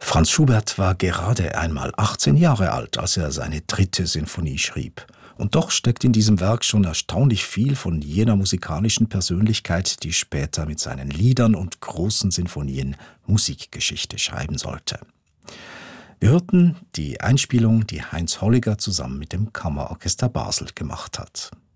Franz Schubert war gerade einmal 18 Jahre alt, als er seine dritte Sinfonie schrieb. Und doch steckt in diesem Werk schon erstaunlich viel von jener musikalischen Persönlichkeit, die später mit seinen Liedern und großen Sinfonien Musikgeschichte schreiben sollte. Wir hörten die Einspielung, die Heinz Holliger zusammen mit dem Kammerorchester Basel gemacht hat.